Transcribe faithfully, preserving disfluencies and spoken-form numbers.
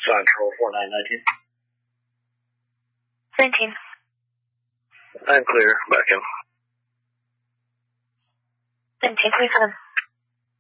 Control four nine nineteen. nineteen. I'm clear. Back in. nineteen twenty-seven.